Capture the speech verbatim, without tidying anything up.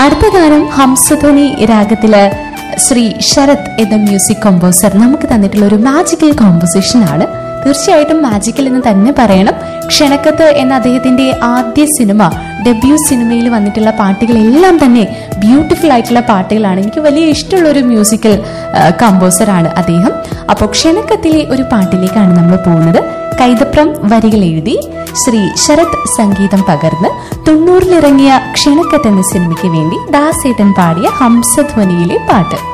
അടുത്ത ഗാനം ഹംസധ്വനി രാഗത്തില് ശ്രീ ശരത് എന്ന മ്യൂസിക് കമ്പോസർ നമുക്ക് തന്നിട്ടുള്ള ഒരു മാജിക്കൽ കോമ്പോസിഷൻ ആണ്. തീർച്ചയായിട്ടും മാജിക്കൽ എന്ന് തന്നെ പറയണം. ക്ഷണക്കത്ത് എന്ന അദ്ദേഹത്തിന്റെ ആദ്യ സിനിമ, ഡെബ്യൂ സിനിമയിൽ വന്നിട്ടുള്ള പാട്ടുകളെല്ലാം തന്നെ ബ്യൂട്ടിഫുൾ ആയിട്ടുള്ള പാട്ടുകളാണ്. എനിക്ക് വലിയ ഇഷ്ടമുള്ള ഒരു മ്യൂസിക്കൽ കമ്പോസറാണ് അദ്ദേഹം. അപ്പോൾ ക്ഷണക്കത്തിലെ ഒരു പാട്ടിലേക്കാണ് നമ്മൾ പോകുന്നത്. കൈതപ്രം വരികൾ എഴുതി ശ്രീ ശരത് സംഗീതം പകർന്ന് തൊണ്ണൂറിലിറങ്ങിയ ക്ഷണക്കത്ത് എന്ന സിനിമയ്ക്ക് വേണ്ടി ദാസേട്ടൻ പാടിയ ഹംസധ്വനിയിലെ പാട്ട്.